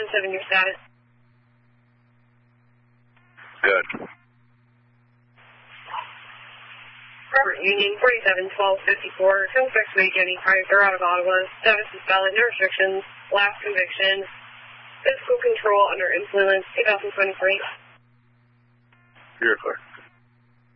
10-7, your status. Good. Robert Union, 47-12-54, suspect May Jenny Kaiser out of Ottawa, status is valid, no restrictions, last conviction, physical control under influence, 2023. You're clear.